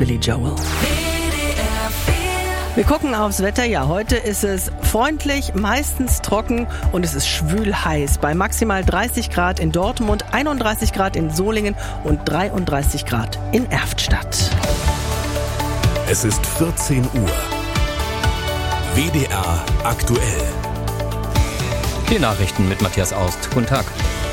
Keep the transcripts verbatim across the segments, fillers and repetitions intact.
Billy Joel. Wir gucken aufs Wetter. Ja, heute ist es freundlich, meistens trocken und es ist schwül heiß. Bei maximal dreißig Grad in Dortmund, einunddreißig Grad in Solingen und dreiunddreißig Grad in Erftstadt. Es ist vierzehn Uhr. W D R aktuell. Die Nachrichten mit Matthias Aust. Guten Tag.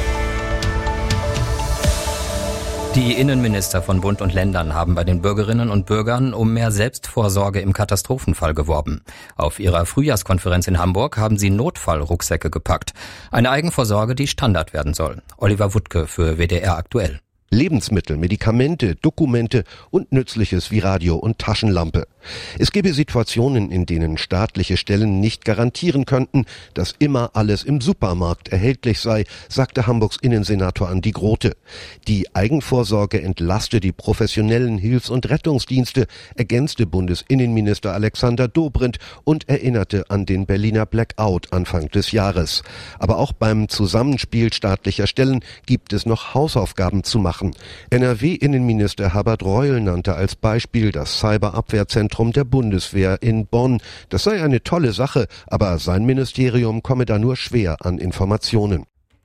Die Innenminister von Bund und Ländern haben bei den Bürgerinnen und Bürgern um mehr Selbstvorsorge im Katastrophenfall geworben. Auf ihrer Frühjahrskonferenz in Hamburg haben sie Notfallrucksäcke gepackt. Eine Eigenvorsorge, die Standard werden soll. Oliver Wuttke für W D R aktuell. Lebensmittel, Medikamente, Dokumente und Nützliches wie Radio und Taschenlampe. Es gebe Situationen, in denen staatliche Stellen nicht garantieren könnten, dass immer alles im Supermarkt erhältlich sei, sagte Hamburgs Innensenator Andi Grote. Die Eigenvorsorge entlaste die professionellen Hilfs- und Rettungsdienste, ergänzte Bundesinnenminister Alexander Dobrindt und erinnerte an den Berliner Blackout Anfang des Jahres. Aber auch beim Zusammenspiel staatlicher Stellen gibt es noch Hausaufgaben zu machen. N R W-Innenminister Herbert Reul nannte als Beispiel das Cyberabwehrzentrum der Bundeswehr in Bonn. Das sei eine tolle Sache, aber sein Ministerium komme da nur schwer an Informationen.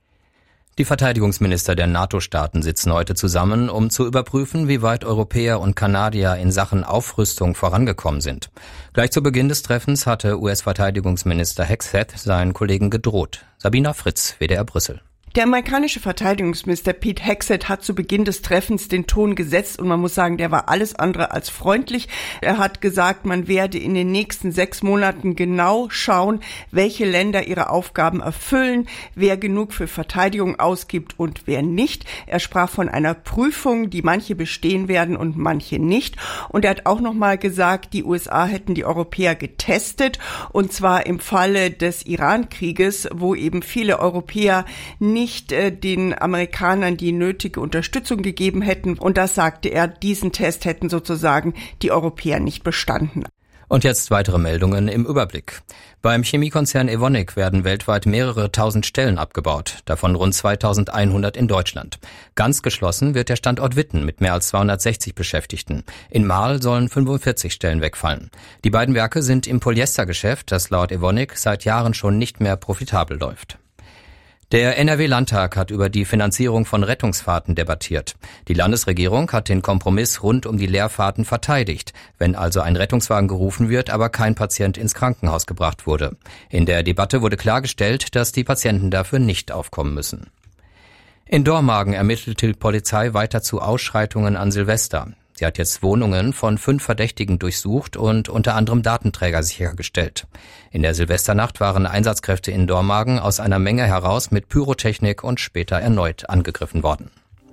Die Verteidigungsminister der NATO-Staaten sitzen heute zusammen, um zu überprüfen, wie weit Europäer und Kanadier in Sachen Aufrüstung vorangekommen sind. Gleich zu Beginn des Treffens hatte U S-Verteidigungsminister Hegseth seinen Kollegen gedroht. Sabina Fritz, W D R Brüssel. Der amerikanische Verteidigungsminister Pete Hegseth hat zu Beginn des Treffens den Ton gesetzt und man muss sagen, der war alles andere als freundlich. Er hat gesagt, man werde in den nächsten sechs Monaten genau schauen, welche Länder ihre Aufgaben erfüllen, wer genug für Verteidigung ausgibt und wer nicht. Er sprach von einer Prüfung, die manche bestehen werden und manche nicht. Und er hat auch nochmal gesagt, die U S A hätten die Europäer getestet und zwar im Falle des Iran-Krieges, wo eben viele Europäer nicht nicht äh, den Amerikanern die nötige Unterstützung gegeben hätten. Und das sagte er, diesen Test hätten sozusagen die Europäer nicht bestanden. Und jetzt weitere Meldungen im Überblick. Beim Chemiekonzern Evonik werden weltweit mehrere tausend Stellen abgebaut, davon rund zweitausendeinhundert in Deutschland. Ganz geschlossen wird der Standort Witten mit mehr als zweihundertsechzig Beschäftigten. In Marl sollen fünfundvierzig Stellen wegfallen. Die beiden Werke sind im Polyestergeschäft, das laut Evonik seit Jahren schon nicht mehr profitabel läuft. Der N R W-Landtag hat über die Finanzierung von Rettungsfahrten debattiert. Die Landesregierung hat den Kompromiss rund um die Leerfahrten verteidigt, wenn also ein Rettungswagen gerufen wird, aber kein Patient ins Krankenhaus gebracht wurde. In der Debatte wurde klargestellt, dass die Patienten dafür nicht aufkommen müssen. In Dormagen ermittelt die Polizei weiter zu Ausschreitungen an Silvester. Sie hat jetzt Wohnungen von fünf Verdächtigen durchsucht und unter anderem Datenträger sichergestellt. In der Silvesternacht waren Einsatzkräfte in Dormagen aus einer Menge heraus mit Pyrotechnik und später erneut angegriffen worden.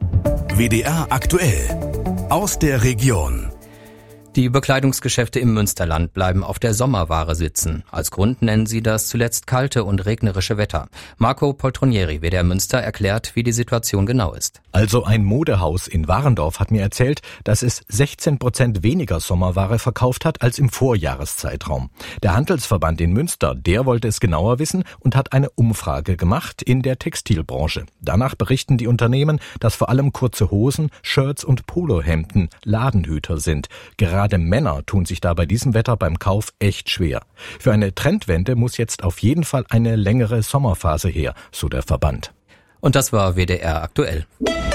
W D R aktuell. Aus der Region. Die Bekleidungsgeschäfte im Münsterland bleiben auf der Sommerware sitzen. Als Grund nennen sie das zuletzt kalte und regnerische Wetter. Marco Poltronieri, W D R Münster, erklärt, wie die Situation genau ist. Also ein Modehaus in Warendorf hat mir erzählt, dass es sechzehn Prozent weniger Sommerware verkauft hat als im Vorjahreszeitraum. Der Handelsverband in Münster, der wollte es genauer wissen und hat eine Umfrage gemacht in der Textilbranche. Danach berichten die Unternehmen, dass vor allem kurze Hosen, Shirts und Polohemden Ladenhüter sind. Gerade Gerade Männer tun sich da bei diesem Wetter beim Kauf echt schwer. Für eine Trendwende muss jetzt auf jeden Fall eine längere Sommerphase her, so der Verband. Und das war W D R aktuell.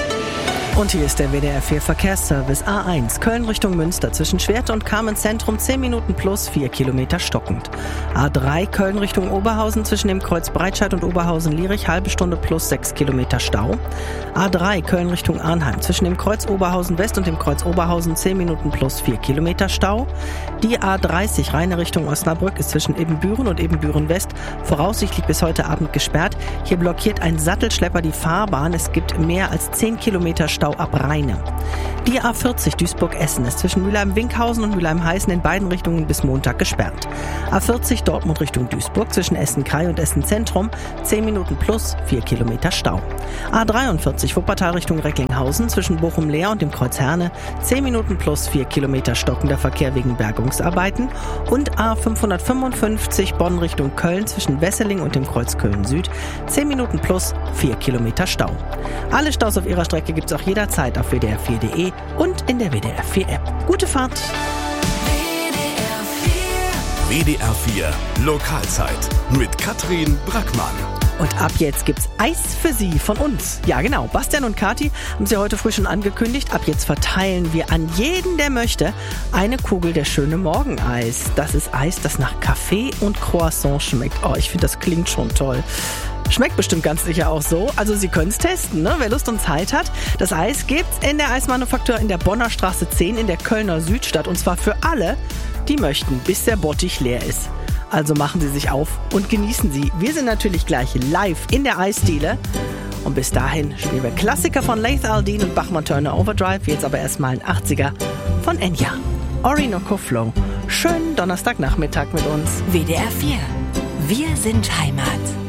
Und hier ist der W D R vier Verkehrsservice. A eins, Köln Richtung Münster, zwischen Schwerte und Kamenz-Zentrum zehn Minuten plus vier Kilometer stockend. A drei, Köln Richtung Oberhausen, zwischen dem Kreuz Breitscheid und Oberhausen-Lierich, halbe Stunde plus sechs Kilometer Stau. A drei, Köln Richtung Arnheim, zwischen dem Kreuz Oberhausen West und dem Kreuz Oberhausen zehn Minuten plus vier Kilometer Stau. Die A dreißig, Rheine Richtung Osnabrück, ist zwischen Ebenbüren und Ebenbüren West voraussichtlich bis heute Abend gesperrt. Hier blockiert ein Sattelschlepper die Fahrbahn. Es gibt mehr als zehn Kilometer Stau ab Rheine. Die A vierzig Duisburg-Essen ist zwischen Mülheim-Winkhausen und Mülheim-Heißen in beiden Richtungen bis Montag gesperrt. A vierzig Dortmund Richtung Duisburg zwischen Essen-Krei und Essen-Zentrum zehn Minuten plus vier Kilometer Stau. A dreiundvierzig Wuppertal Richtung Recklinghausen zwischen Bochum-Leer und dem Kreuz Herne zehn Minuten plus vier Kilometer stockender Verkehr wegen Bergungsarbeiten. Und A fünfhundertfünfundfünfzig Bonn Richtung Köln zwischen Wesseling und dem Kreuz Köln-Süd zehn Minuten plus vier Kilometer Stau. Alle Staus auf ihrer Strecke gibt's auch jederzeit auf w d r vier punkt d e und in der W D R vier App. Gute Fahrt! W D R vier Lokalzeit mit Katrin Brackmann. Und ab jetzt gibt's Eis für Sie von uns. Ja genau, Bastian und Kathi haben Sie heute früh schon angekündigt. Ab jetzt verteilen wir an jeden, der möchte, eine Kugel der schöne Morgeneis. Das ist Eis, das nach Kaffee und Croissant schmeckt. Oh, ich finde, das klingt schon toll. Schmeckt bestimmt ganz sicher auch so. Also Sie können es testen, ne? Wer Lust und Zeit hat. Das Eis gibt's in der Eismanufaktur in der Bonner Straße zehn in der Kölner Südstadt. Und zwar für alle, die möchten, bis der Bottich leer ist. Also machen Sie sich auf und genießen Sie. Wir sind natürlich gleich live in der Eisdiele. Und bis dahin spielen wir Klassiker von Laith Al-Deen und Bachmann Turner Overdrive. Jetzt aber erstmal ein achtziger von Enya. Orinoco Flow. Schönen Donnerstagnachmittag mit uns. W D R vier. Wir sind Heimat.